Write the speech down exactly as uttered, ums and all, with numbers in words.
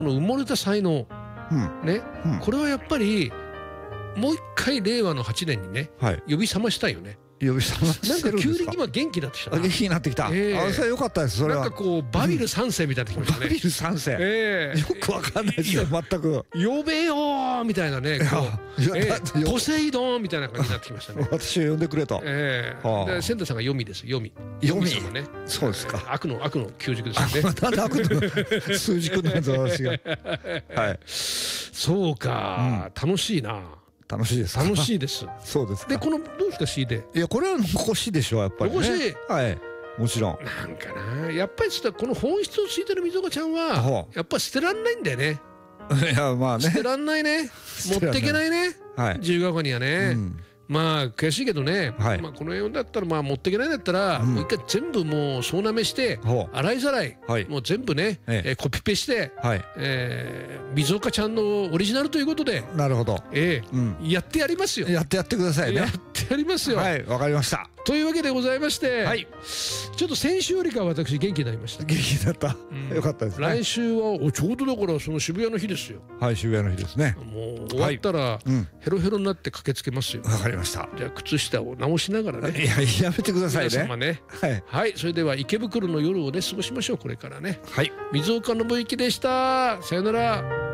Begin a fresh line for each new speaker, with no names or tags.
この埋もれた才能、
うん
ね、
うん、
これはやっぱりもう一回令和のはちねんにね、
はい、
呼び覚ましたいよね。
呼び覚ましてるんですか。
なんか急に今元気になってきたな。
元気になってきた。
えー、
あ、それは良かったです。それは
なんかこうバビル三世みたいになってきましたね。
バビル三世。
ええ、
よくわかんないですね、全く。
呼べよーみたいなね、こう、えー、ポセイドンみたいな感じになってきましたね。
私を呼んでくれと。
ええ、で千田さんが読みです。読み。
読み
様ね。
そうですか。
悪の悪の旧軸ですよね。
なんで悪の数軸なんです私が。はい。
そうか、楽しいな。
楽しいです。
楽しいです。
そうです。
でこのどうですか シー で。
いやこれは残しでしょうやっぱり。
残し。
はい。もちろん。
なんかな、やっぱりこの本質をついてる溝岡ちゃんはやっぱ捨てらんないんだよね。
いやまあね。
捨てらんないね。持っていけないね。
はい。
自由が丘にはね。まあ悔しいけどね、まあこの辺だったらまあ持っていけないんだったらもう一回全部もう総なめして洗いざらいもう全部ねコピペして溝岡ちゃんのオリジナルということで、
なるほど、
ええやってやりますよ。
やってやってくださいね。
やってやりますよ。
はい、わかりました。
というわけでございまして、ちょっと先週よりかは私元気になりました。
元気になった。よかったですね。
来週はおちょうどだからその渋谷の日ですよ。
はい、渋谷の日ですね。
もう終わったらヘロヘロになって駆けつけますよ。
わかりました。
じゃあ靴下を直しながらね。
いややめてくださいね。
はい、それでは池袋の夜をね過ごしましょうこれからね。
はい、
水岡信之でした。さよなら。